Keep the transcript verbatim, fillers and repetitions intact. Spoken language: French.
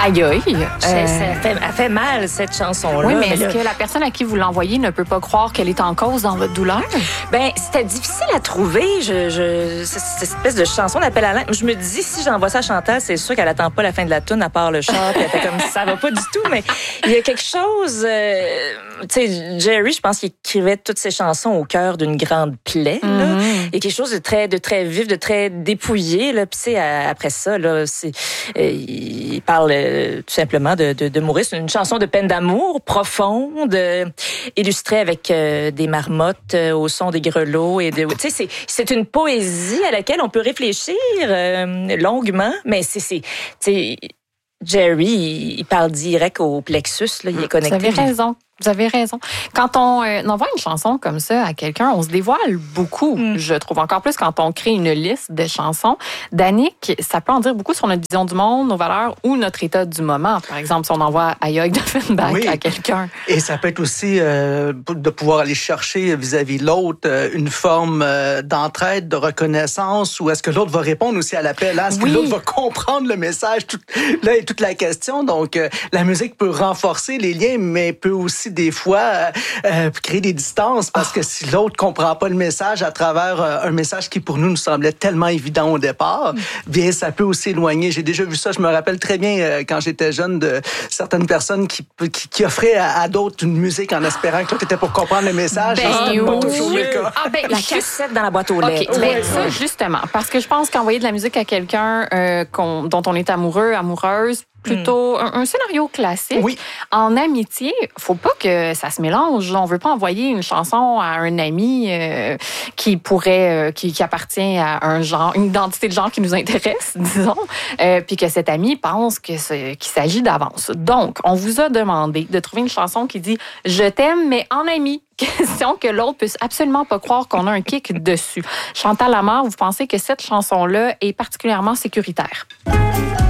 Aïe, aïe. Ça, Euh... ça fait, elle fait mal, cette chanson-là. Oui, mais, mais est-ce là... que la personne à qui vous l'envoyez ne peut pas croire qu'elle est en cause dans votre douleur? Ben, c'était difficile à trouver. Je, je, cette espèce de chanson d'appel à l'aide. Je me dis, si j'envoie ça à Chantal, c'est sûr qu'elle attend pas la fin de la tune à part le chant. Puis elle fait comme ça va pas du tout. Mais il y a quelque chose. Euh, tu sais, Jerry, je pense qu'il écrivait toutes ses chansons au cœur d'une grande plaie. Là. Mm-hmm. Il y a quelque chose de très, de très vif, de très dépouillé. Là. Puis tu sais, après ça, là, c'est, euh, il parle euh, tout simplement de, de, de mourir. C'est une chanson de peine d'amour profonde, euh, illustrée avec euh, des marmottes euh, au son des grelots et de, tu sais, c'est, c'est une poésie à laquelle on peut réfléchir euh, longuement, mais c'est, c'est, tu sais, Jerry, il, il parle direct au plexus, là, il est connecté. Vous avez raison. Vous avez raison. Quand on euh, envoie une chanson comme ça à quelqu'un, on se dévoile beaucoup, mm. je trouve. Encore plus quand on crée une liste de chansons. Danick, ça peut en dire beaucoup sur notre vision du monde, nos valeurs ou notre état du moment. Par exemple, si on envoie Aïe aïe d'Offenbach oui. à quelqu'un. Et ça peut être aussi euh, de pouvoir aller chercher vis-à-vis de l'autre euh, une forme euh, d'entraide, de reconnaissance, ou est-ce que l'autre va répondre aussi à l'appel? Hein? Est-ce oui. que l'autre va comprendre le message? Tout, là est toute la question. Donc, euh, la musique peut renforcer les liens, mais peut aussi des fois euh, euh, créer des distances parce que si l'autre comprend pas le message à travers euh, un message qui pour nous nous semblait tellement évident au départ, bien ça peut aussi éloigner. J'ai déjà vu ça, je me rappelle très bien euh, quand j'étais jeune de certaines personnes qui, qui, qui offraient à, à d'autres une musique en espérant que l'autre était pour comprendre le message. Ben, c'était oui. pas toujours le cas. Ah, ben, la cassette dans la boîte aux lettres. Okay. Ben, ça, justement, parce que je pense qu'envoyer de la musique à quelqu'un euh, qu'on, dont on est amoureux, amoureuse, plutôt un, un scénario classique. Oui. En amitié, faut pas que ça se mélange. On veut pas envoyer une chanson à un ami euh, qui pourrait, euh, qui, qui appartient à un genre, une identité de genre qui nous intéresse, disons, euh, puis que cet ami pense que c'est, qu'il s'agit d'avance. Donc, on vous a demandé de trouver une chanson qui dit « Je t'aime, mais en ami ». Question que l'autre puisse absolument pas croire qu'on a un kick dessus. Chantal Lamarre, vous pensez que cette chanson-là est particulièrement sécuritaire?